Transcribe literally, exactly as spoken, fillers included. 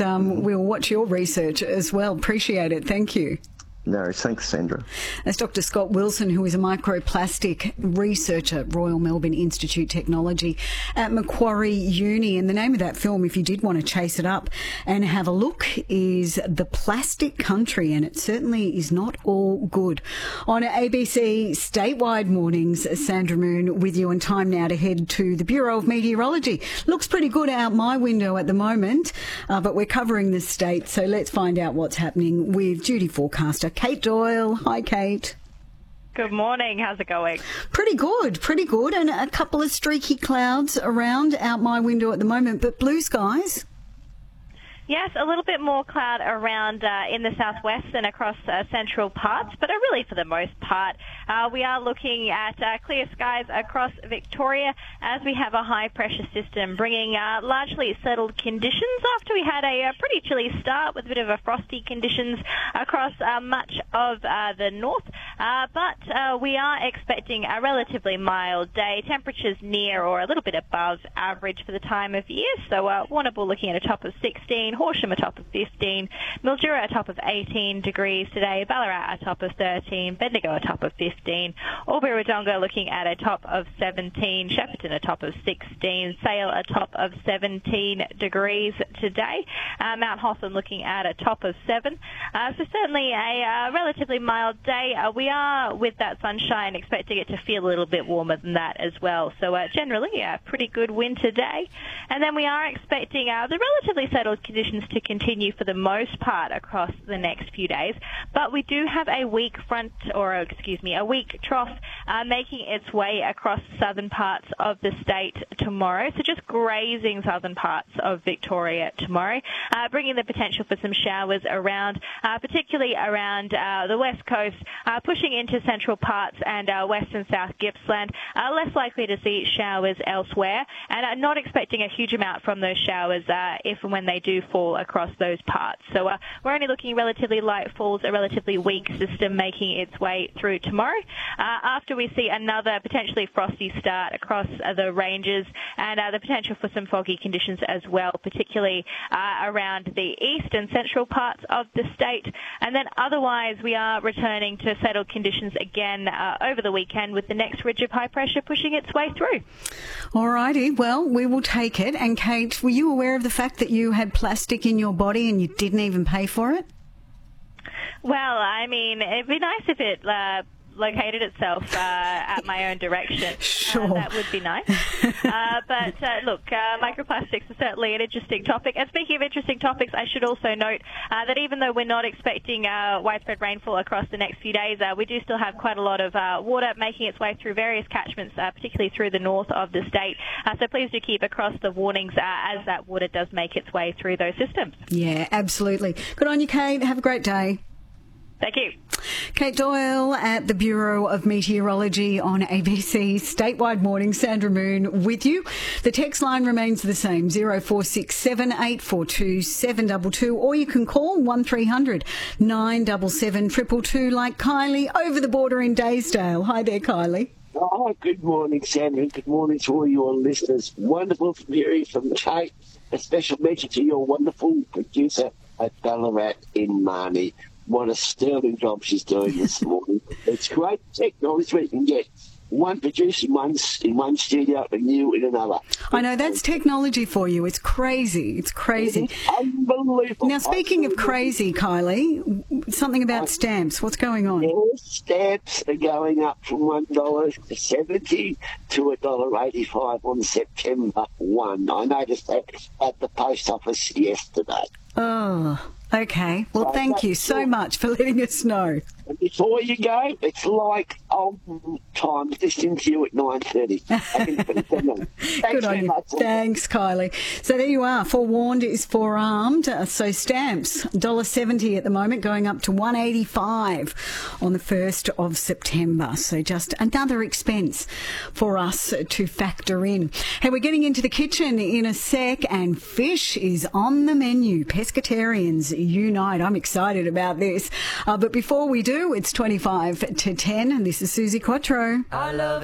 but um, we'll watch your research as well. Appreciate it. Thank you. No, thanks, Sandra. That's Doctor Scott Wilson, who is a microplastic researcher at Royal Melbourne Institute Technology at Macquarie Uni. And the name of that film, if you did want to chase it up and have a look, is The Plastic Country, and it certainly is not all good. On A B C Statewide Mornings, Sandra Moon with you, and time now to head to the Bureau of Meteorology. Looks pretty good out my window at the moment, uh, but we're covering the state, so let's find out what's happening with duty forecaster Kate Doyle. Hi, Kate. Good morning. How's it going? Pretty good, pretty good. And a couple of streaky clouds around out my window at the moment, but blue skies. Yes, a little bit more cloud around uh, in the southwest and across uh, central parts, but uh, really for the most part, uh, we are looking at uh, clear skies across Victoria as we have a high-pressure system bringing uh, largely settled conditions after we had a, a pretty chilly start with a bit of a frosty conditions across uh, much of uh, the north. Uh, but uh, we are expecting a relatively mild day, temperatures near or a little bit above average for the time of year. So uh, Warrnambool looking at a top of sixteen, Horsham a top of fifteen, Mildura a top of eighteen degrees today, Ballarat a top of thirteen, Bendigo a top of fifteen, Albury-Wodonga looking at a top of seventeen, Shepparton a top of sixteen, Sale a top of seventeen degrees today, uh, Mount Hotham looking at a top of seven. Uh, so certainly a uh, relatively mild day. Uh, we are, with that sunshine, expecting it to feel a little bit warmer than that as well. So uh, generally a pretty good winter day. And then we are expecting uh, the relatively settled conditions to continue for the most part across the next few days, but we do have a weak front, or excuse me, a weak trough uh, making its way across southern parts of the state tomorrow, so just grazing southern parts of Victoria tomorrow, uh, bringing the potential for some showers around, uh, particularly around uh, the west coast, uh, pushing into central parts and uh, west and south Gippsland, uh, less likely to see showers elsewhere, and uh, not expecting a huge amount from those showers uh, if and when they do fall across those parts. So uh, we're only looking relatively light falls, a relatively weak system making its way through tomorrow. Uh, after we see another potentially frosty start across uh, the ranges and uh, the potential for some foggy conditions as well, particularly uh, around the east and central parts of the state. And then otherwise we are returning to settled conditions again uh, over the weekend with the next ridge of high pressure pushing its way through. All righty. Well, we will take it. And Kate, were you aware of the fact that you had plastic in your body and you didn't even pay for it? Well, I mean, it'd be nice if it uh, located itself uh, at my own direction. Sure. Uh, that would be nice. uh, but uh, look, uh, microplastics is certainly an interesting topic. And speaking of interesting topics, I should also note uh, that even though we're not expecting uh, widespread rainfall across the next few days, uh, we do still have quite a lot of uh, water making its way through various catchments, uh, particularly through the north of the state. Uh, so please do keep across the warnings uh, as that water does make its way through those systems. Yeah, absolutely. Good on you, Kate. Have a great day. Thank you. Kate Doyle at the Bureau of Meteorology on A B C Statewide Morning. Sandra Moon with you. The text line remains the same, zero four six seven eight four two seven two two, or you can call one three hundred nine seven seven two two two like Kylie over the border in Daysdale. Hi there, Kylie. Oh, good morning, Sandra. Good morning to all your listeners. Wonderful from hearing from Kate. A special mention to your wonderful producer at Ballarat in Marnie. What a sterling job she's doing this morning. It's great technology where you can get one producer in one, in one studio and you in another. I know, that's technology for you. It's crazy. It's crazy. It's unbelievable. Now, speaking of crazy, Kylie, something about stamps. What's going on? Yeah, stamps are going up from one dollar to seventy to one dollar eighty-five on September first. I noticed that at the post office yesterday. Oh, okay. Well, thank you so much for letting us know. And before you go, it's like old times listening to you at nine thirty. Good on you. Much. Thanks, Kylie. So there you are. Forewarned is forearmed. Uh, so stamps, one dollar seventy at the moment, going up to one dollar eighty-five on the first of September. So just another expense for us to factor in. Hey, we're getting into the kitchen in a sec, and fish is on the menu. Pescatarians unite. I'm excited about this. Uh, but before we do, it's twenty-five to ten, and this is Susie Quattro. I love